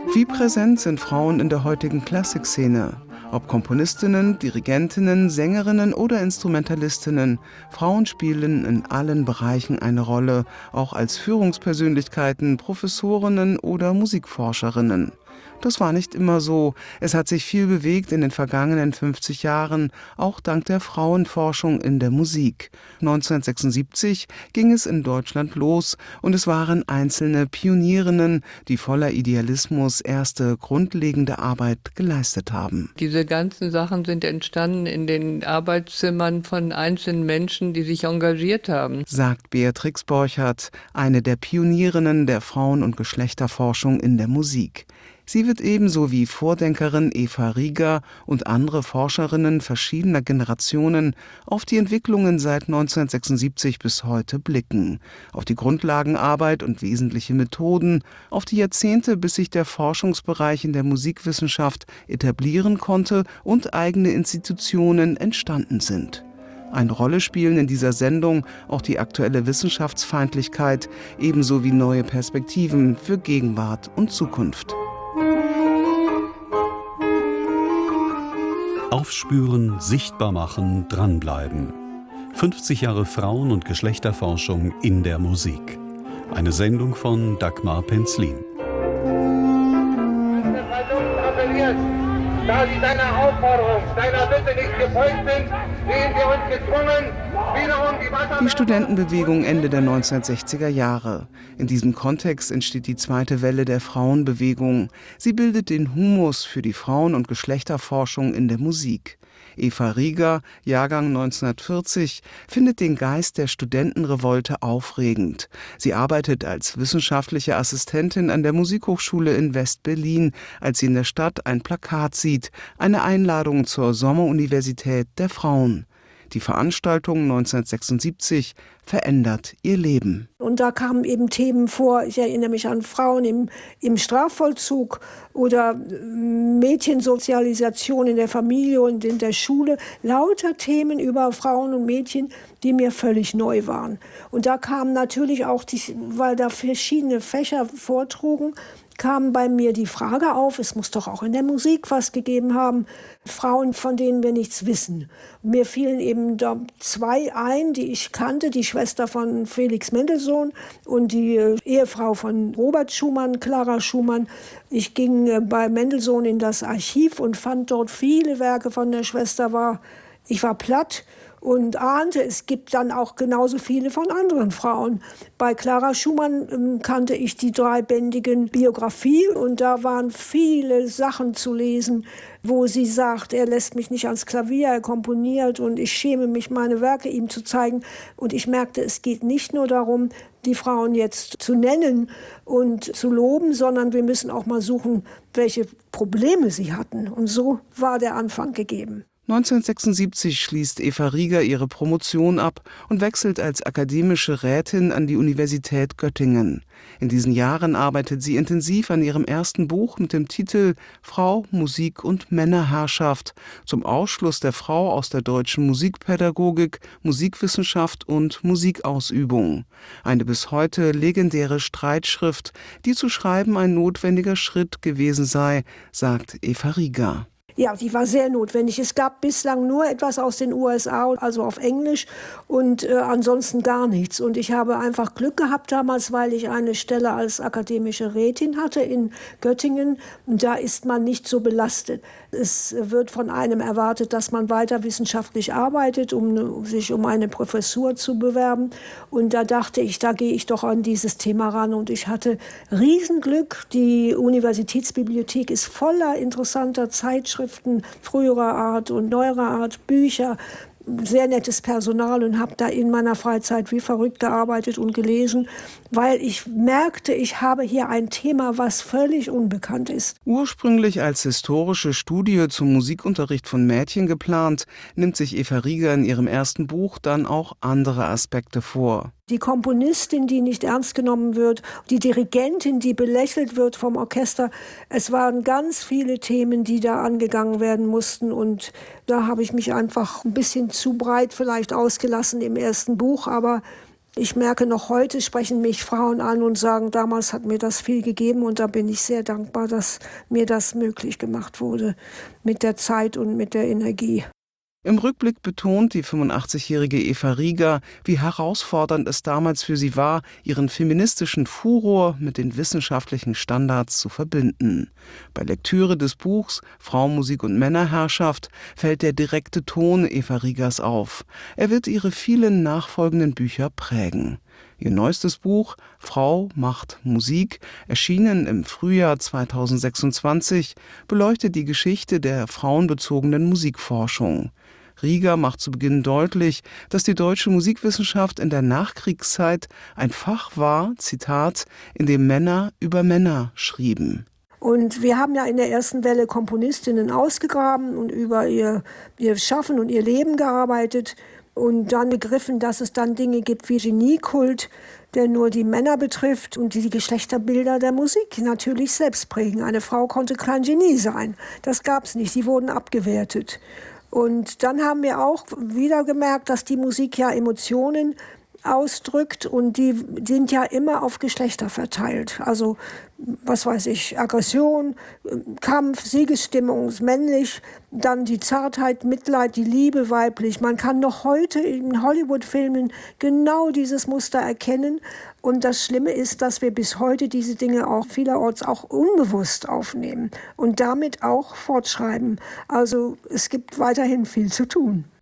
Wie präsent sind Frauen in der heutigen Klassikszene? Ob Komponistinnen, Dirigentinnen, Sängerinnen oder Instrumentalistinnen, Frauen spielen in allen Bereichen eine Rolle, auch als Führungspersönlichkeiten, Professorinnen oder Musikforscherinnen. Das war nicht immer so. Es hat sich viel bewegt in den vergangenen 50 Jahren, auch dank der Frauenforschung in der Musik. 1976 ging es in Deutschland los und es waren einzelne Pionierinnen, die voller Idealismus erste grundlegende Arbeit geleistet haben. Diese ganzen Sachen sind entstanden in den Arbeitszimmern von einzelnen Menschen, die sich engagiert haben, sagt Beatrix Borchardt, eine der Pionierinnen der Frauen- und Geschlechterforschung in der Musik. Sie wird ebenso wie Vordenkerin Eva Rieger und andere Forscherinnen verschiedener Generationen auf die Entwicklungen seit 1976 bis heute blicken, auf die Grundlagenarbeit und wesentliche Methoden, auf die Jahrzehnte, bis sich der Forschungsbereich in der Musikwissenschaft etablieren konnte und eigene Institutionen entstanden sind. Eine Rolle spielen in dieser Sendung auch die aktuelle Wissenschaftsfeindlichkeit, ebenso wie neue Perspektiven für Gegenwart und Zukunft. Aufspüren, sichtbar machen, dranbleiben. 50 Jahre Frauen- und Geschlechterforschung in der Musik. Eine Sendung von Dagmar Penzlin. Da Sie deiner Aufforderung, deiner Bitte nicht gefolgt sind, sehen wir uns gezwungen, wiederum die Wasser... Die Studentenbewegung Ende der 1960er Jahre. In diesem Kontext entsteht die zweite Welle der Frauenbewegung. Sie bildet den Humus für die Frauen- und Geschlechterforschung in der Musik. Eva Rieger, Jahrgang 1940, findet den Geist der Studentenrevolte aufregend. Sie arbeitet als wissenschaftliche Assistentin an der Musikhochschule in West-Berlin, als sie in der Stadt ein Plakat sieht, eine Einladung zur Sommeruniversität der Frauen. Die Veranstaltung 1976 verändert ihr Leben. Und da kamen eben Themen vor, ich erinnere mich an Frauen im Strafvollzug oder Mädchensozialisation in der Familie und in der Schule. Lauter Themen über Frauen und Mädchen, die mir völlig neu waren. Und da kamen natürlich auch, weil da verschiedene Fächer vortrugen, kam bei mir die Frage auf, es muss doch auch in der Musik was gegeben haben, Frauen, von denen wir nichts wissen. Mir fielen eben da zwei ein, die ich kannte, die Schwester von Felix Mendelssohn und die Ehefrau von Robert Schumann, Clara Schumann. Ich ging bei Mendelssohn in das Archiv und fand dort viele Werke von der Schwester. Ich war platt und ahnte, es gibt dann auch genauso viele von anderen Frauen. Bei Clara Schumann kannte ich die dreibändigen Biografie und da waren viele Sachen zu lesen, wo sie sagt, er lässt mich nicht ans Klavier, er komponiert und ich schäme mich, meine Werke ihm zu zeigen. Und ich merkte, es geht nicht nur darum, die Frauen jetzt zu nennen und zu loben, sondern wir müssen auch mal suchen, welche Probleme sie hatten. Und so war der Anfang gegeben. 1976 schließt Eva Rieger ihre Promotion ab und wechselt als akademische Rätin an die Universität Göttingen. In diesen Jahren arbeitet sie intensiv an ihrem ersten Buch mit dem Titel »Frau, Musik und Männerherrschaft« zum Ausschluss der Frau aus der deutschen Musikpädagogik, Musikwissenschaft und Musikausübung. Eine bis heute legendäre Streitschrift, die zu schreiben ein notwendiger Schritt gewesen sei, sagt Eva Rieger. Ja, die war sehr notwendig. Es gab bislang nur etwas aus den USA, also auf Englisch und ansonsten gar nichts. Und ich habe einfach Glück gehabt damals, weil ich eine Stelle als akademische Rätin hatte in Göttingen. Und da ist man nicht so belastet. Es wird von einem erwartet, dass man weiter wissenschaftlich arbeitet, um sich um eine Professur zu bewerben. Und da dachte ich, da gehe ich doch an dieses Thema ran. Und ich hatte Riesenglück. Die Universitätsbibliothek ist voller interessanter Zeitschriften, früherer Art und neuerer Art, Bücher, sehr nettes Personal und habe da in meiner Freizeit wie verrückt gearbeitet und gelesen, weil ich merkte, ich habe hier ein Thema, was völlig unbekannt ist. Ursprünglich als historische Studie zum Musikunterricht von Mädchen geplant, nimmt sich Eva Rieger in ihrem ersten Buch dann auch andere Aspekte vor. Die Komponistin, die nicht ernst genommen wird, die Dirigentin, die belächelt wird vom Orchester. Es waren ganz viele Themen, die da angegangen werden mussten. Und da habe ich mich einfach ein bisschen zu breit vielleicht ausgelassen im ersten Buch. Aber Ich merke noch heute, sprechen mich Frauen an und sagen, damals hat mir das viel gegeben und da bin ich sehr dankbar, dass mir das möglich gemacht wurde mit der Zeit und mit der Energie. Im Rückblick betont die 85-jährige Eva Rieger, wie herausfordernd es damals für sie war, ihren feministischen Furor mit den wissenschaftlichen Standards zu verbinden. Bei Lektüre des Buchs Frau, Musik und Männerherrschaft fällt der direkte Ton Eva Riegers auf. Er wird ihre vielen nachfolgenden Bücher prägen. Ihr neuestes Buch Frau macht Musik, erschienen im Frühjahr 2026, beleuchtet die Geschichte der frauenbezogenen Musikforschung. Rieger macht zu Beginn deutlich, dass die deutsche Musikwissenschaft in der Nachkriegszeit ein Fach war, Zitat, in dem Männer über Männer schrieben. Und wir haben ja in der ersten Welle Komponistinnen ausgegraben und über ihr Schaffen und ihr Leben gearbeitet und dann begriffen, dass es dann Dinge gibt wie Geniekult, der nur die Männer betrifft und die Geschlechterbilder der Musik natürlich selbst prägen. Eine Frau konnte kein Genie sein. Das gab es nicht. Sie wurden abgewertet. Und dann haben wir auch wieder gemerkt, dass die Musik ja Emotionen ausdrückt und die sind ja immer auf Geschlechter verteilt. Also, was weiß ich, Aggression, Kampf, Siegesstimmung ist männlich, dann die Zartheit, Mitleid, die Liebe weiblich. Man kann noch heute in Hollywood-Filmen genau dieses Muster erkennen. Und das Schlimme ist, dass wir bis heute diese Dinge auch vielerorts auch unbewusst aufnehmen und damit auch fortschreiben. Also es gibt weiterhin viel zu tun.